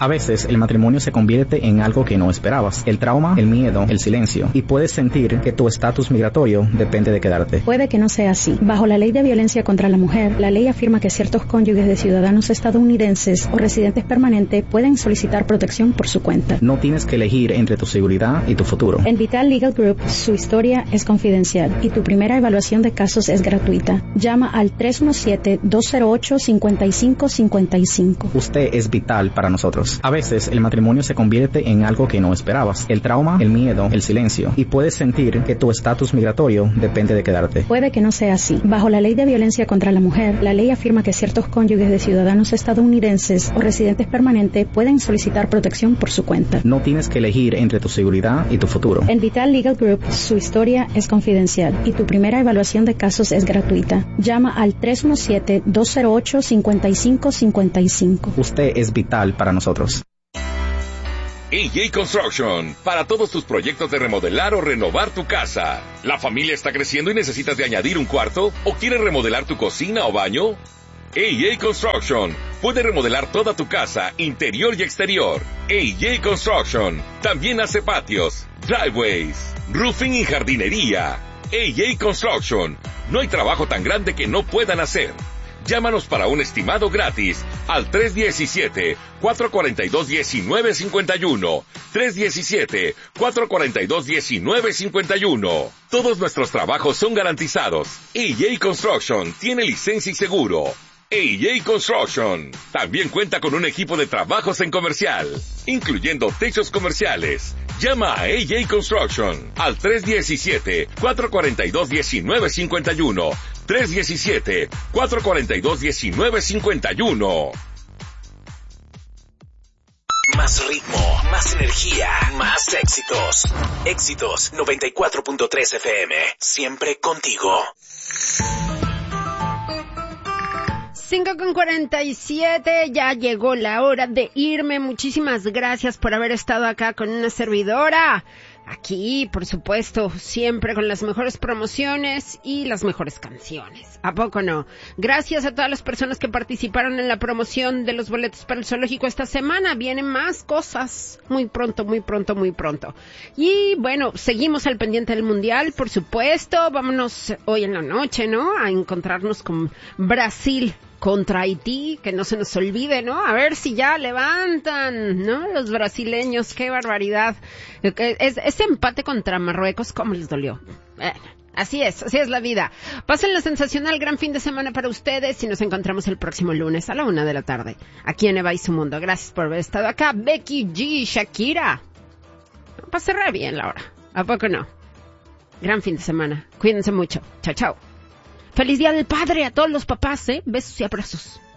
A veces el matrimonio se convierte en algo que no esperabas. El trauma, el miedo, el silencio. Y puedes sentir que tu estatus migratorio depende de quedarte. Puede que no sea así. Bajo la ley de violencia contra la mujer, la ley afirma que ciertos cónyuges de ciudadanos estadounidenses o residentes permanentes pueden solicitar protección por su cuenta. No tienes que elegir entre tu seguridad y tu futuro. En Vital Legal Group, su historia es confidencial y tu primera evaluación de casos es gratuita. Llama al 317-208-5555. Usted es vital para nosotros. A veces el matrimonio se convierte en algo que no esperabas. El trauma, el miedo, el silencio. Y puedes sentir que tu estatus migratorio depende de quedarte. Puede que no sea así. Bajo la ley de violencia contra la mujer, la ley afirma que ciertos cónyuges de ciudadanos estadounidenses o residentes permanentes pueden solicitar protección por su cuenta. No tienes que elegir entre tu seguridad y tu futuro. En Vital Legal Group, su historia es confidencial y tu primera evaluación de casos es gratuita. Llama al 317-208-5555. Usted es vital para nosotros. AJ Construction, para todos tus proyectos de remodelar o renovar tu casa. ¿La familia está creciendo y necesitas de añadir un cuarto? ¿O quieres remodelar tu cocina o baño? AJ Construction puede remodelar toda tu casa, interior y exterior. AJ Construction también hace patios, driveways, roofing y jardinería. AJ Construction, no hay trabajo tan grande que no puedan hacer. Llámanos para un estimado gratis al 317-442-1951. 317-442-1951. Todos nuestros trabajos son garantizados. AJ Construction tiene licencia y seguro. AJ Construction también cuenta con un equipo de trabajos en comercial, incluyendo techos comerciales. Llama a AJ Construction al 317-442-1951. 317-442-1951. Más ritmo, más energía, más éxitos. Éxitos 94.3 FM. Siempre contigo. 5:47, ya llegó la hora de irme. Muchísimas gracias por haber estado acá con una servidora. Aquí, por supuesto, siempre con las mejores promociones y las mejores canciones. ¿A poco no? Gracias a todas las personas que participaron en la promoción de los boletos para el zoológico esta semana. Vienen más cosas muy pronto, muy pronto, muy pronto. Y bueno, seguimos al pendiente del mundial, por supuesto. Vámonos hoy en la noche, ¿no? A encontrarnos con Brasil contra Haití, que no se nos olvide, ¿no? A ver si ya levantan, ¿no? Los brasileños, qué barbaridad. Ese empate contra Marruecos, ¿cómo les dolió? Así es la vida. Pásenla sensacional, gran fin de semana para ustedes y nos encontramos el próximo lunes a la 1 de la tarde, aquí en Eva y su Mundo. Gracias por haber estado acá. Becky G, Shakira. Pase re bien la hora, ¿a poco no? Gran fin de semana, cuídense mucho. Chao, chao. Feliz Día del Padre a todos los papás, besos y abrazos.